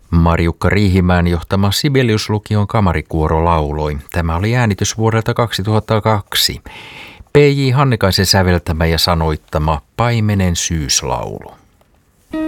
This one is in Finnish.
Marjukka Riihimäen johtama Sibelius-lukion kamarikuoro lauloi. Tämä oli äänitys vuodelta 2002. P.J. Hannikaisen säveltämä ja sanoittama Paimenen syyslaulu.